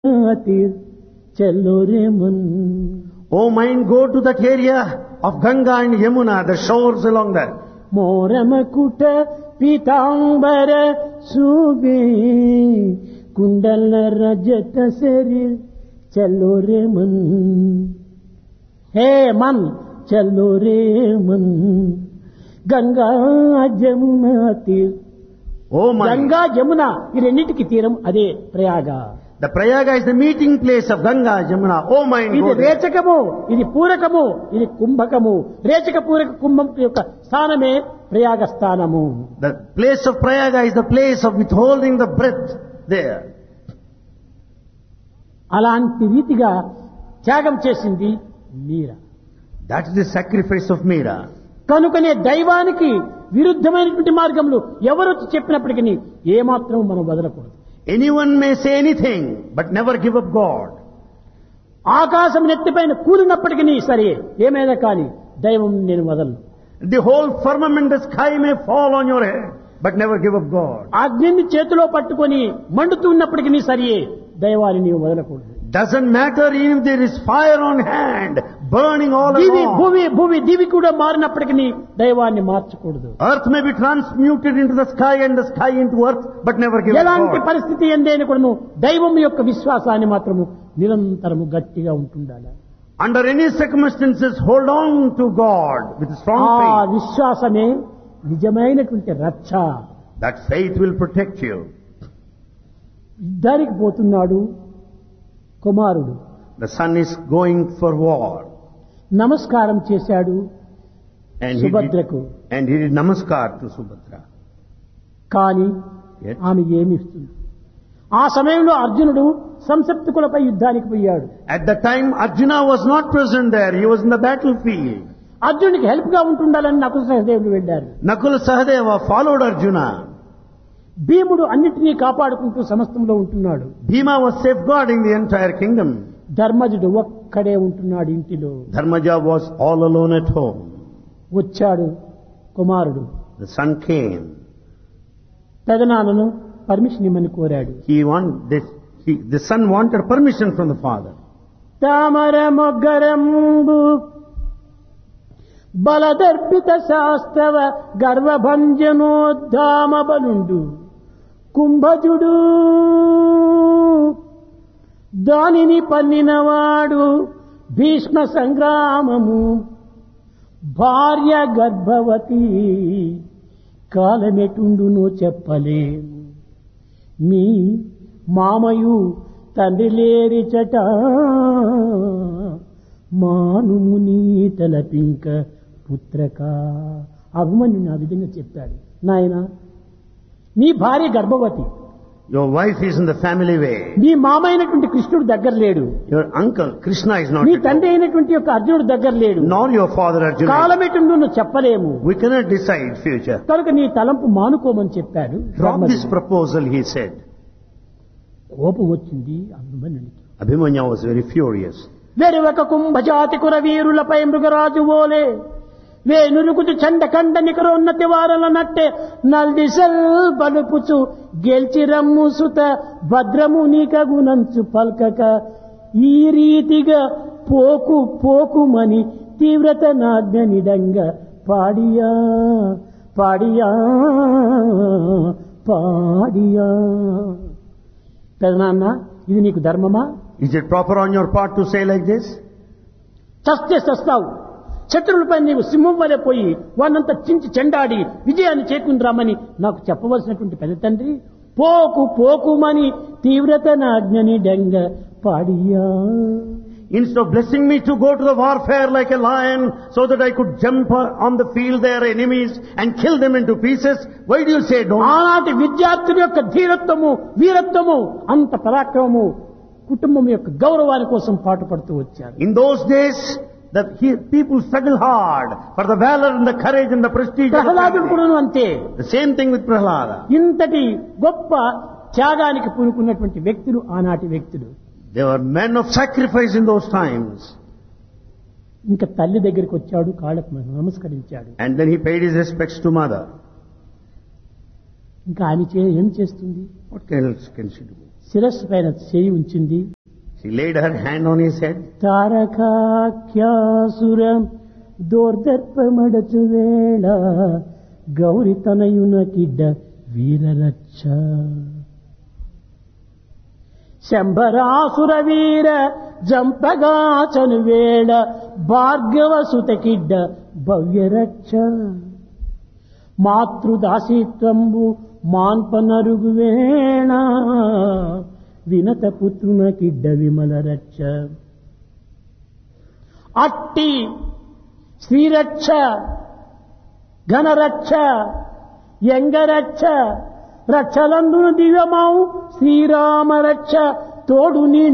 चलो रे मन. Oh mind, go to that area of Ganga and Yamuna, the shores along there. मोरमकुट पीतांबर सूबे कुंडल रजत शरीर चलो रे मन. हे मन चलो रे मन. గంగా జమున తీర్. Oh mind. గంగా జమున ఈ రెండింటికి తీరం అదే Prayag. The Prayaga is the meeting place of Ganga, Jamuna. Oh mind, ఇది go there. రేచకము, ఇది పూరకము, ఇది కుంభకము. రేచక పూరక కుంభం యొక్క స్థానమే ప్రయాగ స్థానము. The place of Prayaga is the place of withholding the breath there. అలాంటి రీతిగా త్యాగం చేసింది మీరా. That is the sacrifice of Meera. కనుకనే దైవానికి విరుద్ధమైనటువంటి మార్గంలో ఎవరు చెప్పినప్పటికీ ఏమాత్రం మనం వదలకూడదు. Anyone may say anything, but never give up God. ఆకాశం నెత్తిపైన కూలినప్పటికీ సరే ఏమైనా కానీ దైవం నేను వదలను. The whole firmament, the sky may fall on your head, but never give up God. అగ్నిని చేతిలో పట్టుకొని మండుతూ ఉన్నప్పటికీ సరే దైవాన్ని నీవు వదలకూడదు. Doesn't matter even if there is fire on hand, burning all Divi along. భూమి దివి కూడా మారినప్పటికీ దైవాన్ని మార్చకూడదు. Earth may be transmuted into the sky and the sky into earth, but never give up ఎలాంటి God. పరిస్థితి ఎందైనా కూడాను దైవం యొక్క విశ్వాసాన్ని మాత్రము నిరంతరము గట్టిగా ఉంటుండాలి. Under any circumstances, hold on to God with strong ఆ faith. విశ్వాసమే నిజమైనటువంటి రక్ష. That faith will protect you. యుద్ధానికి పోతున్నాడు కుమారుడు. The son is going for war. నమస్కారం చేశాడు And సుభద్రకు. he did namaskar to Subhadra. కానీ Yes. ఆమె ఏమి ఇస్తుంది? ఆ సమయంలో అర్జునుడు సంసప్తకులపై యుద్ధానికి పోయాడు. At that time, Arjuna was not present there. He was in the battlefield. అర్జునుడికి హెల్ప్ గా ఉంటుండాలని నకుల సహదేవులు వెళ్ళారు. Nakula Sahadeva followed Arjuna. భీముడు అన్నిటినీ కాపాడుకుంటూ సమస్తంలో ఉంటున్నాడు. Bhima was safeguarding the entire kingdom. ధర్మజుడు ఒక్కడే ఉంటున్నాడు ఇంటిలో. Dharmaja was all alone at home. వచ్చాడు కుమారుడు. The son came. పెదనాన్నను పర్మిషన్ ఇమ్మని కోరాడు. The son wanted permission from the father. తామర మొగ్గరంబు బలదర్పిత శాస్త్రవ గర్వభంజనోద్ధామ బలుండు కుంభజుడు దానిని పన్నినవాడు భీష్మ సంగ్రామము భార్య గర్భవతి కాలమెటుండునో చెప్పలేము మీ మామయు తండ్రి లేరిచట మానుముని తలపింక పుత్రక. అభిమన్యుని ఆ విధంగా చెప్పాడు. నాయన నీ భార్య గర్భవతి, Your wife is in the family way. నీ మామ అయినటువంటి కృష్ణుడు దగ్గర లేడు, Your uncle Krishna is not నీ at తండ్రి home. అయినటువంటి యొక్క అర్జునుడు దగ్గర లేడు, Nor your father Arjuna. కాలమెటుండు నువ్వు చెప్పలేము, We cannot decide future. కనుక నీ తలంపు మానుకోమని చెప్పాడు. Drop this proposal, he said. కోపం వచ్చింది అభిమన్యునికి. Abhimanya was very furious. వెరువక కుంభజాతి కుర వీరులపై మృగరాజు ఓలే వేనురుకుతు చండ కండ నికరోన్నతి వారల నట్టె నల్దిశల్ బలుపుచు గెల్చి రమ్ము సుత భద్రము నీకగునంచు పల్కక ఈ రీతిగా పోకు పోకుమని తీవ్రత నాజ్ఞ నిడంగా పాడియా పాడియా పాడియా. పెదనాన్న ఇది నీకు ధర్మమా? Is it proper on your part to say like this? చస్తే చస్తావు, శత్రువులపై నీవు సింహం వలె పోయి వానంతా చించి చెండాడి విజయాన్ని చేకూరమని నాకు చెప్పవలసినటువంటి పెద్ద తండ్రి పోకు పోకుమని తీవ్రత నాజ్ఞని డంగ పాడియా. Instead of blessing me to go to the warfare like a lion so that I could jump on the field their enemies and kill them into pieces, why do you say don't? ఆనాటి విద్యార్థుల యొక్క ధీరత్వము వీరత్వము అంత పరాక్రమము కుటుంబం యొక్క గౌరవాని కోసం పాటుపడుతూ వచ్చారు. In those days, people struggle hard for the valor and the courage and the prestige of the ప్రహ్లాదుడు family. కూడా అంతే. The same thing with Prahlada. ఇంతటి గొప్ప త్యాగానికి పూనుకున్నటువంటి వ్యక్తులు ఆనాటి వ్యక్తులు. They were men of sacrifice in those times. ఇంకా తల్లి దగ్గరికి వచ్చాడు, కాళ్ళకు నమస్కరించాడు. And then he paid his respects to mother. ఇంకా ఆమె ఏం చేస్తుంది? What else can she do? శిరస్సు పైన చేయి ఉంచింది. She laid her hand on his head. తారకాఖ్యాసురం దోర్దర్పమడచు వేళ గౌరి తనయున కిడ్డ వీరరచ్చ. శంభరాసుర వీర జంపగాచను వేళ భార్గవ సుత కిడ్డ భవ్యరక్ష. మాతృదాసిత్వంబు మాన్పనరుగు వేళ వినత పుత్రున కిడ్డ విమల రక్ష. అట్టి శ్రీరక్ష ఘనరక్ష యంగరక్ష రక్షలందును దివ్యమౌ శ్రీరామరక్ష తోడు నీ